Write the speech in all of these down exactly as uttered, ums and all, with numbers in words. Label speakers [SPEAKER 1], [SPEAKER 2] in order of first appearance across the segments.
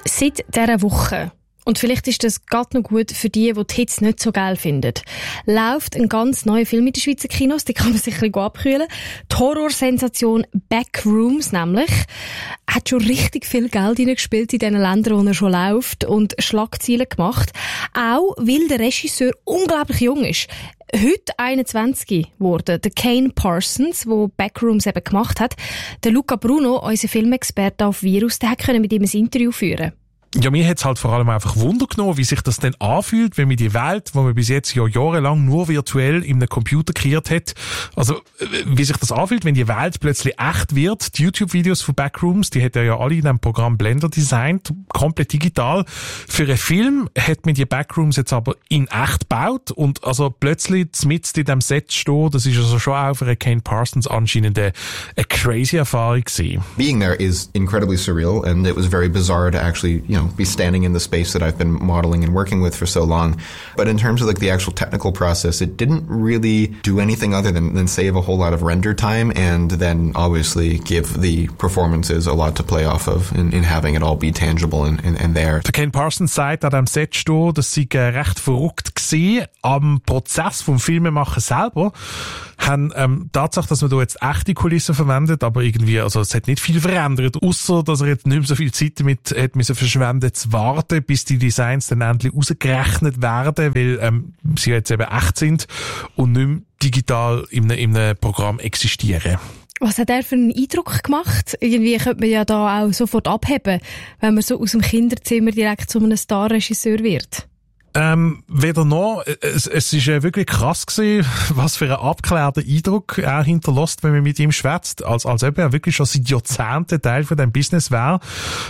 [SPEAKER 1] Seit dieser Woche, und vielleicht ist das gerade noch gut für die, die die Hits nicht so geil finden, läuft ein ganz neuer Film in den Schweizer Kinos, die kann man sich ein bisschen abkühlen. Die Horrorsensation Backrooms nämlich hat schon richtig viel Geld hineingespielt in den Ländern, wo er schon läuft und Schlagzeilen gemacht. Auch weil der Regisseur unglaublich jung ist. Heute einundzwanzig geworden. Der Kane Parsons, der Backrooms eben gemacht hat. Der Luca Bruno, unser Filmexperte auf Virus, der konnte mit ihm ein Interview führen.
[SPEAKER 2] Ja, mir hat's halt vor allem einfach Wunder genommen, wie sich das denn anfühlt, wenn man die Welt, die man bis jetzt ja jahrelang nur virtuell in einem Computer kreiert hat, also wie sich das anfühlt, wenn die Welt plötzlich echt wird. Die YouTube-Videos von Backrooms, die hat er ja alle in dem Programm Blender designt, komplett digital. Für einen Film hat man die Backrooms jetzt aber in echt gebaut und also plötzlich mitten in dem Set stehen, das ist also schon auch für einen Kane Parsons anscheinend eine, eine crazy Erfahrung gewesen.
[SPEAKER 3] Being there is incredibly surreal and it was very bizarre to actually, you know, be standing in the space that I've been modeling and working with for so long. But in terms of like the actual technical process, it didn't really do anything other than, than save a whole lot of render time and then obviously give the performances a lot to play off of in, in having it all be tangible and, and, and there.
[SPEAKER 2] Der Ken Parsons sagt an dem Set stehen, das sei recht verrückt gewesen. Am Prozess vom Filmemachen selber haben ähm, Tatsache, dass man da jetzt echte Kulissen verwendet, aber irgendwie, also es hat nicht viel verändert, ausser dass er jetzt nicht mehr so viel Zeit damit hat müssen verschwenden zu warten, bis die Designs dann endlich rausgerechnet werden, weil ähm, sie jetzt eben echt sind und nicht mehr digital in einem, in einem Programm existieren.
[SPEAKER 1] Was hat er für einen Eindruck gemacht? Irgendwie könnte man ja da auch sofort abheben, wenn man so aus dem Kinderzimmer direkt zu einem Starregisseur wird.
[SPEAKER 2] Ähm, weder noch. Es, es ist äh, wirklich krass gewesen, was für einen abgeklärten Eindruck er hinterlässt, wenn man mit ihm schwätzt, als, als ob er wirklich schon seit Jahrzehnten Teil von diesem Business wäre.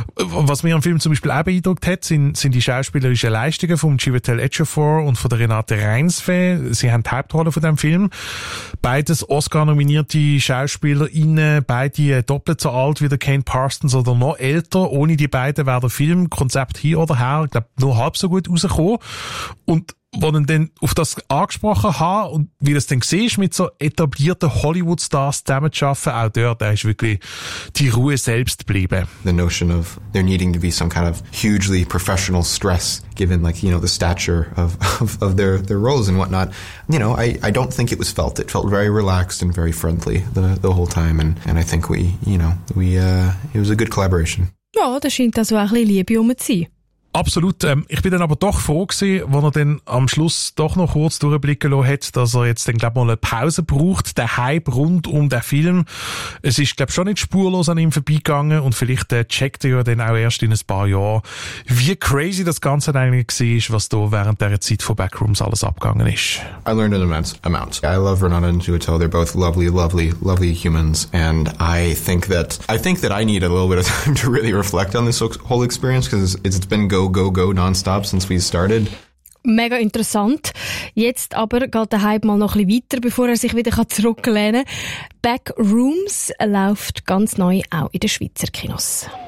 [SPEAKER 2] Was mir am Film zum Beispiel auch beeindruckt hat, sind, sind die schauspielerischen Leistungen von Chiwetel Ejiofor und von der Renate Reinsve. Sie haben die Hauptrolle von diesem Film. Beides Oscar-nominierte SchauspielerInnen, beide doppelt so alt wie der Kane Parsons oder noch älter. Ohne die beiden wäre der Film, Konzept hier oder her, ich glaube, nur halb so gut rausgekommen. Und wo ich dann auf das angesprochen habe und wie das dann siehst, mit so etablierten Hollywood-Stars zusammenzuarbeiten, auch dort, da ist wirklich die Ruhe selbst geblieben.
[SPEAKER 3] The notion of there needing to be some kind of hugely professional stress given like, you know, the stature of, of, of their, their roles and whatnot. You know, I, I don't think it was felt. It felt very relaxed and very friendly the, the whole time and, and I think we, you know, we, uh, it was a good collaboration.
[SPEAKER 1] Ja, da scheint also auch ein bisschen Liebe um zu sein.
[SPEAKER 2] Absolut. Ähm, ich bin dann aber doch froh gewesen, wo er dann am Schluss doch noch kurz durchblicken lassen hat, dass er jetzt dann, glaub mal, eine Pause braucht. Der Hype rund um den Film. Es ist, glaub schon nicht spurlos an ihm vorbeigegangen und vielleicht äh, checkt er ja dann auch erst in ein paar Jahren, wie crazy das Ganze eigentlich war, was da während der Zeit von Backrooms alles abgegangen ist.
[SPEAKER 3] I learned an immense amount. I love Renata and Chiwetel. They're both lovely, lovely, lovely humans. And I think that, I think that I need a little bit of time to really reflect on this whole experience because it's been go, go, go non-stop since we started.
[SPEAKER 1] Mega interessant. Jetzt aber geht der Hype mal noch ein bisschen weiter, bevor er sich wieder zurücklehnen kann. Backrooms läuft ganz neu auch in den Schweizer Kinos.